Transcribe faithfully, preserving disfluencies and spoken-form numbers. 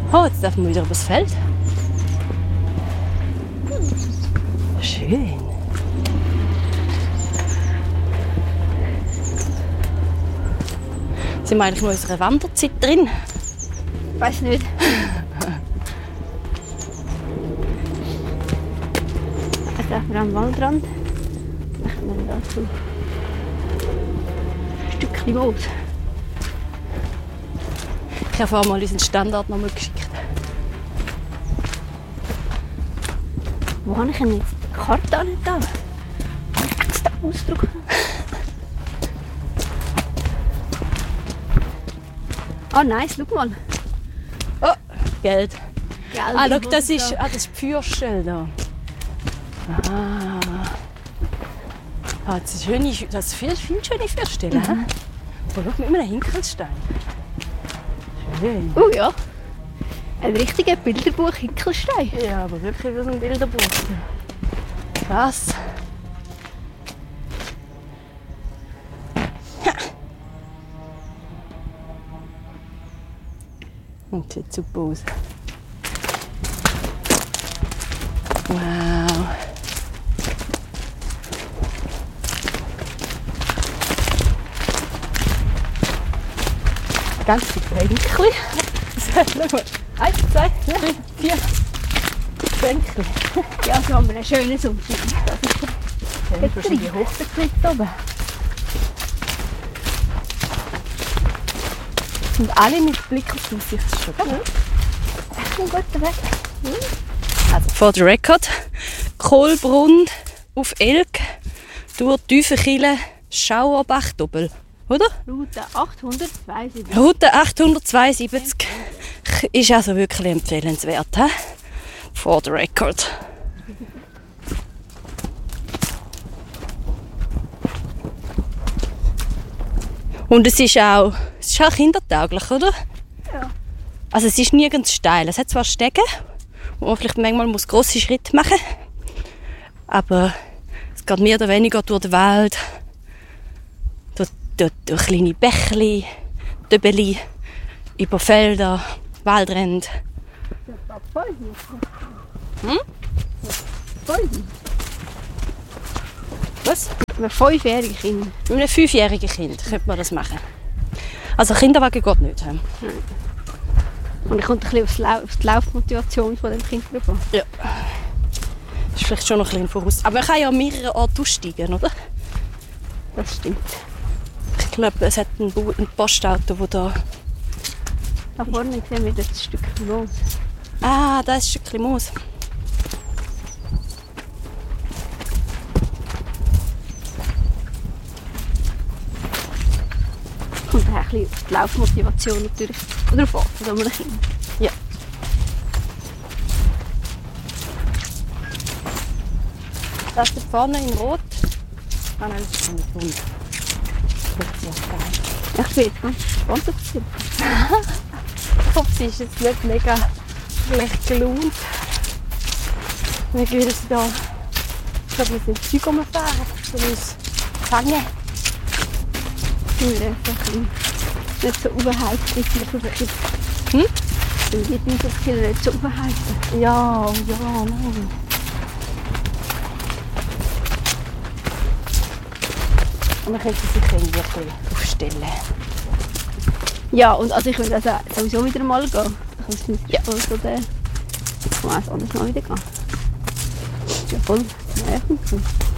Oh, jetzt dürfen wir wieder übers Feld. Schön. Sind wir eigentlich noch in unserer Wanderzeit drin? Weiß nicht. Jetzt sind wir am Waldrand. Dann können wir dazu ein Stückchen Moos. Ich habe vorhin mal unseren Standort noch mal geschickt. Wo habe ich denn jetzt die Karte nicht da? Kann ich extra ausdrucken? Ah, oh, nice, schau mal. Oh, Geld. Geld Ah, schau, das ist, ah, das ist die Führstelle da. Ah. Ah, das ist schöne, das ist viel, viel schöne Führstelle. Mhm. Oh, schau, mit einem Hinkelstein. Schön. Oh ja. Ein richtiger Bilderbuch-Hinkelstein. Ja, aber wirklich wie so ein Bilderbuch. Krass. Und sieht super aus. Wow. Ganz viele Bänkchen. Eins, zwei, drei, vier. Bänkchen. Ja, so haben wir einen schönen Sonntag. Das ist schon die Hochbetrieb oben. Und alle mit Blick auf die Aussicht. Das ist schon gut. Echt ein guter Weg. Also, for the record, Kohlbrunn auf Elk durch Tiefenkille Schauerbach-Doppel. Oder? Route achthundertzweiundsiebzig. Route achthundertzweiundsiebzig ist also wirklich empfehlenswert. He? For the record. Und es ist auch, es ist auch kindertauglich, oder? Ja. Also es ist nirgends steil. Es hat zwar Stege, wo man vielleicht manchmal muss grosse Schritte machen muss, aber es geht mehr oder weniger durch den Wald, durch, durch, durch kleine Bächli, Töbeli, über Felder, Waldränder. Hm? Was? Ein fünfjähriges Kind. Mit einem fünfjährigen Kind könnte man das machen. Also Kinderwagen geht nicht. He? Und ich kommt ein bisschen auf die, Lau- auf die Laufmotivation von dem Kind drauf an. Ja. Das ist vielleicht schon noch ein bisschen voraus. Aber man kann ja an mehreren Orten aussteigen, oder? Das stimmt. Ich glaube, es hat ein, Bu- ein Postauto, das da... Da vorne sehen wir das Stück Moos. Ah, da ist ein Stückchen Moos. Kommt auch ein bisschen auf die Laufmotivation natürlich drauf an, von so einem Kind. Ja. Das ist vorne in Rot. Ah nein, das ist nicht bunt. Das ist ja geil. Ich bin jetzt ganz gespannt auf sie. Ich hoffe, sie ist jetzt nicht mega schlecht gelaunt. Wir gehen sie da. Ich glaube, wir sind Zeug umgefahren, um uns zu fangen. Ich bin ein bisschen nicht so überhyped, wie sie Hm? Ich bin nicht so nicht so überhyped. Ja, ja, nein. Und man könnte sich irgendwie ein bisschen aufstellen. Ja, und also ich will also sowieso wieder mal gehen. Ich weiß nicht, ja. voll so der... Ich kann auch anders mal wieder gehen. Das ist ja voll nervig.